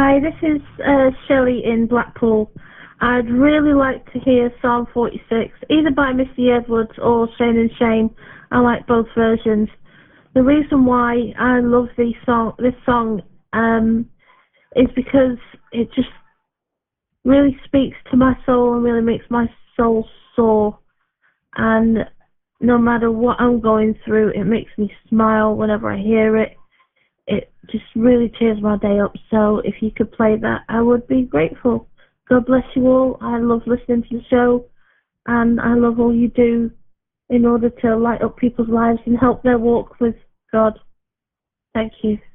Hi, this is Shelley in Blackpool. I'd really like to hear Psalm 46, either by Missy Edwards or Shane and Shane. I like both versions. The reason why I love this song is because it just really speaks to my soul and really makes my soul soar. And no matter what I'm going through, it makes me smile whenever I hear it. It just really cheers my day up. So if you could play that, I would be grateful. God bless you all. I love listening to the show, and I love all you do in order to light up people's lives and help their walk with God. Thank you.